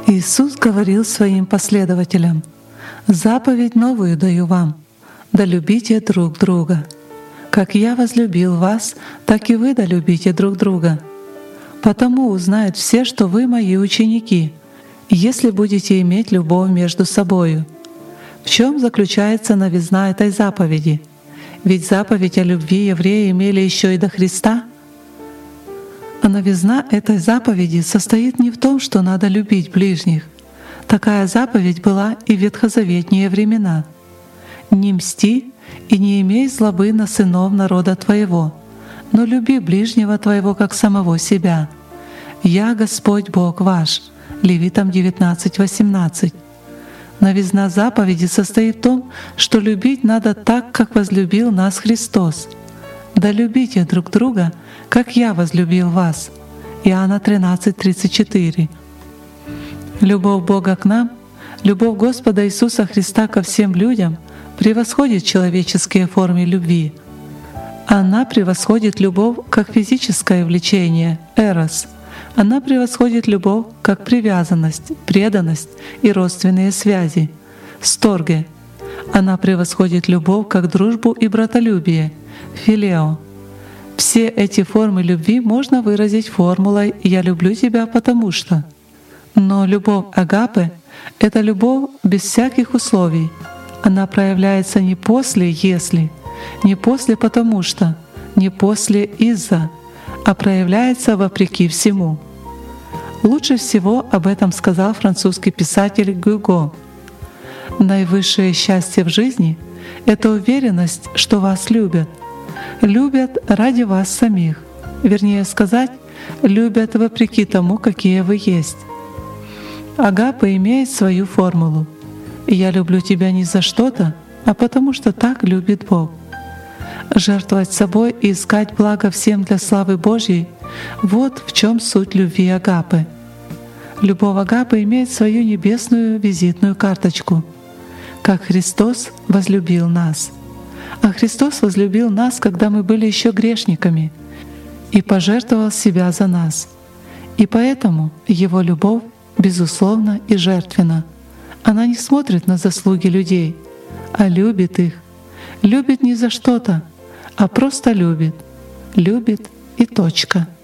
Иисус говорил своим последователям: «Заповедь новую даю вам, да любите друг друга. Как я возлюбил вас, так и вы да любите друг друга. Потому узнают все, что вы мои ученики, если будете иметь любовь между собою». В чем заключается новизна этой заповеди? Ведь заповедь о любви евреи имели еще и до Христа. А новизна этой заповеди состоит не в том, что надо любить ближних. Такая заповедь была и в ветхозаветние времена. «Не мсти и не имей злобы на сынов народа твоего, но люби ближнего твоего, как самого себя. Я Господь Бог ваш». Левитам 19:18. Новизна заповеди состоит в том, что любить надо так, как возлюбил нас Христос. «Да любите друг друга, как я возлюбил вас». Иоанна 13:34. Любовь Бога к нам, любовь Господа Иисуса Христа ко всем людям превосходит человеческие формы любви. Она превосходит любовь как физическое влечение — эрос. Она превосходит любовь как привязанность, преданность и родственные связи — сторге. Она превосходит любовь как дружбу и братолюбие — филео. Все эти формы любви можно выразить формулой «я люблю тебя, потому что». Но любовь агапе — это любовь без всяких условий. Она проявляется не после «если», не после «потому что», не после «из-за», а проявляется вопреки всему. Лучше всего об этом сказал французский писатель Гюго. «Наивысшее счастье в жизни — это уверенность, что вас любят. Любят ради вас самих. Вернее сказать, любят вопреки тому, какие вы есть». Агапе имеет свою формулу. «Я люблю тебя не за что-то, а потому что так любит Бог». Жертвовать собой и искать благо всем для славы Божьей — вот в чем суть любви агапе. Любовь агапе имеет свою небесную визитную карточку. «Как Христос возлюбил нас». А Христос возлюбил нас, когда мы были еще грешниками, и пожертвовал себя за нас. И поэтому Его любовь безусловна и жертвенна. Она не смотрит на заслуги людей, а любит их. Любит не за что-то, а просто любит. Любит и точка.